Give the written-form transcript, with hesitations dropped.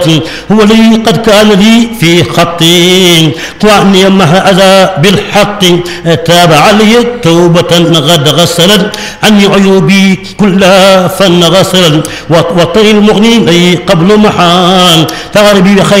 هو الذي قد كان لي في خطي وعني مع أذى بالحق تاب علي توبة غد غسلت عني عيوبي كلها فن غسلت وطي المغني لي قبل محال تغربي بخير